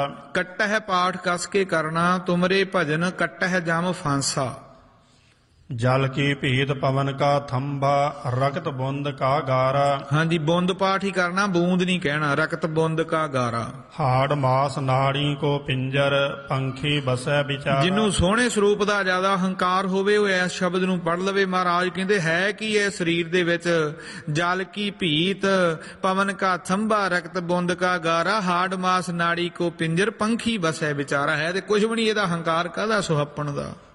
ਕੱਟਹਿ ਪਾਠ ਕਸ ਕੇ ਕਰਨਾ, ਤੁਮਰੇ ਭਜਨ ਕੱਟਹਿ ਜਮ ਫਾਂਸਾ। ਜਲ ਕੀ ਭੀਤ ਪਵਨ ਕਾ ਥੰਬਾ, ਰਕਤ ਬੁੰਦ ਕਾ ਗਾਰਾ। ਹਾਂਜੀ, ਬੁੰਦ ਪਾਠ ਹੀ ਕਰਨਾ, ਬੂੰਦ ਨਹੀਂ ਕਹਿਣਾ। ਰਕਤ ਬੁੰਦ ਕਾ ਗਾਰਾ। ਹਾੜ ਮਾਸ ਨਾੜੀ ਕੋ ਪਿੰਜਰ, ਪੰਖੀ ਬਸੈ ਵਿਚਾਰ। ਜਿਹਨੂੰ ਸੋਹਣੇ ਸਰੂਪ ਦਾ ਜ਼ਿਆਦਾ ਹੰਕਾਰ ਹੋਵੇ ਉਹ ਇਸ ਸ਼ਬਦ ਨੂੰ ਪੜ੍ਹ ਲਵੇ। ਮਹਾਰਾਜ ਕਹਿੰਦੇ ਹੈ ਕੀ ਹੈ ਸਰੀਰ ਦੇ ਵਿੱਚ? ਜਲ ਕੀ ਭੀਤ ਪਵਨ ਕਾ ਥੰਬਾ, ਰਕਤ ਬੁੰਦ ਕਾ ਗਾਰਾ, ਹਾੜ ਮਾਸ ਨਾੜੀ ਕੋ ਪਿੰਜਰ, ਪੰਖੀ ਬਸੈ ਵਿਚਾਰਾ। ਹੈ ਤੇ ਕੁਝ ਵੀ ਨਹੀਂ, ਇਹਦਾ ਹੰਕਾਰ ਕਾਹਦਾ ਸੁਹੱਪਣ ਦਾ।